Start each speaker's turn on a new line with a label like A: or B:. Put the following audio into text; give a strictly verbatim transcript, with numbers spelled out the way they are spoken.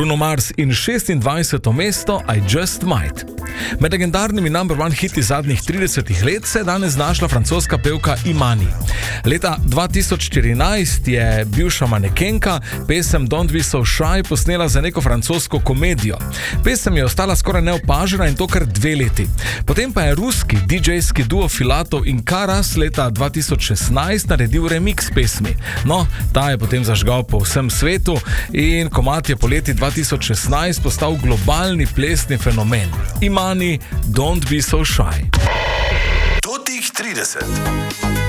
A: Bruno Mars in šestindvajseto mesto I Just Might. Med legendarnimi number one hiti zadnjih tridesetih let se je danes znašla francoska pevka Imani. Leta dva tisoč štirinajst je bivša manekenka pesem Don't Be So Shy posnela za neko francosko komedijo. Pesem je ostala skoraj neopažena in to kar dve leti. Potem pa je ruski didžejski duo Filatov in Karas leta dva tisoč šestnajst naredil remix pesmi. No, ta je potem zažgal po vsem svetu in komad je po leti dva tisoč šestnajst postal globalni plesni fenomen. Imani, Don't Be So Shy.
B: Totih trideset.